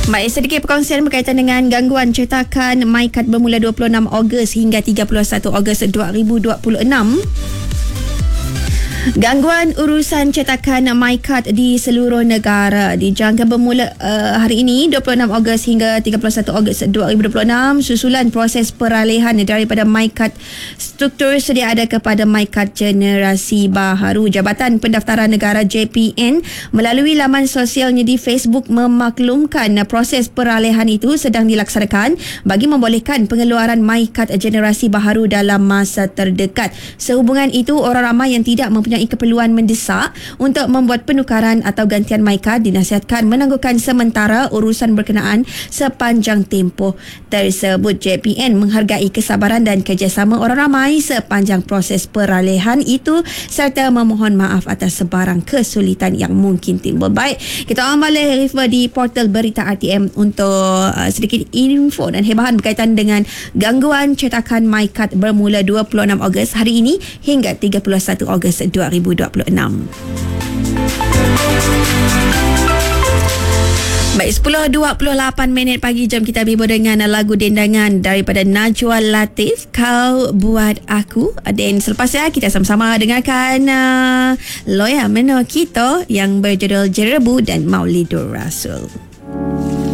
Baik, sedikit perkongsian berkaitan dengan gangguan cetakan MyKad bermula 26 Ogos hingga 31 Ogos 2026. Gangguan urusan cetakan MyKad di seluruh negara dijangka bermula hari ini 26 Ogos hingga 31 Ogos 2026 susulan proses peralihan daripada MyKad struktur sedia ada kepada MyKad generasi baharu. Jabatan Pendaftaran Negara JPN melalui laman sosialnya di Facebook memaklumkan proses peralihan itu sedang dilaksanakan bagi membolehkan pengeluaran MyKad generasi baharu dalam masa terdekat. Sehubungan itu, orang ramai yang tidak mempunyai keperluan mendesak untuk membuat penukaran atau gantian MyKad dinasihatkan menangguhkan sementara urusan berkenaan sepanjang tempoh tersebut. JPN menghargai kesabaran dan kerjasama orang ramai sepanjang proses peralihan itu serta memohon maaf atas sebarang kesulitan yang mungkin timbul. Baik, kita orang balik refer di portal berita RTM untuk sedikit info dan hebahan berkaitan dengan gangguan cetakan MyKad bermula 26 Ogos hari ini hingga 31 Ogos 2026. Baik, 10.28 pagi jam kita berhibur dengan lagu dendangan daripada Najwa Latif, Kau Buat Aku. Dan selepasnya kita sama-sama dengarkan Loya Meno Kita yang berjudul Jerebu dan Maulidur Rasul.